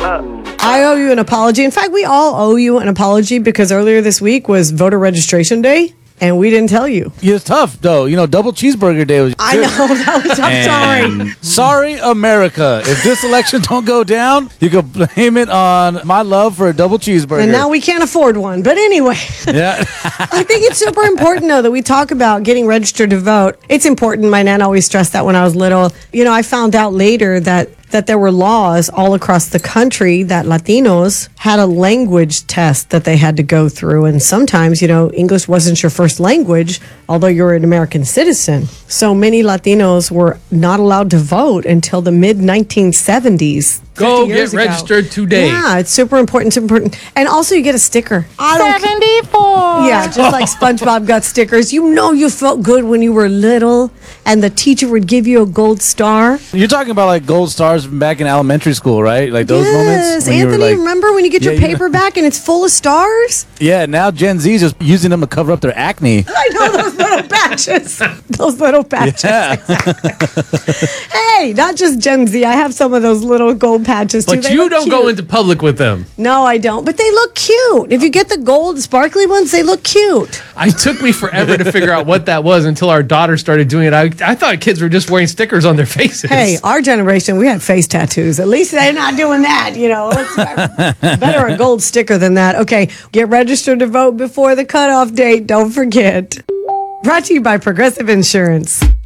I owe you an apology. In fact, we all owe you an apology because earlier this week was voter registration day. And we didn't tell you. It's tough, though. You know, double cheeseburger day was. I know. That was, I'm sorry. Sorry, America. If this election don't go down, you can blame it on my love for a double cheeseburger. And now we can't afford one. But anyway, Yeah. I think it's super important, though, that we talk about getting registered to vote. It's important. My nan always stressed that when I was little. You know, I found out later that there were laws all across the country that Latinos had a language test that they had to go through. And sometimes, you know, English wasn't your first language, although you're an American citizen. So many Latinos were not allowed to vote until the mid-1970s. Go get registered today. Yeah, it's super important. Super important. And also, you get a sticker. 74. Yeah, just like SpongeBob got stickers. You know you felt good when you were little, and the teacher would give you a gold star. You're talking about like gold stars from back in elementary school, right? Like those moments. Yes, when you were, Anthony, like, remember when you get your paper back and it's full of stars? Yeah, now Gen Z is just using them to cover up their acne. I know those little patches. Those little patches. Yeah. Hey, not just Gen Z. I have some of those little gold patches too. But They you look don't cute. go into public with them. No, I don't. But they look cute. If you get the gold sparkly ones, they look cute. It took me forever to figure out what that was until our daughter started doing it. I thought kids were just wearing stickers on their faces. Hey, our generation, we had face tattoos. At least they're not doing that, you know. It's better a gold sticker than that. Okay, get registered to vote before the cutoff date. Don't forget. Brought to you by Progressive Insurance.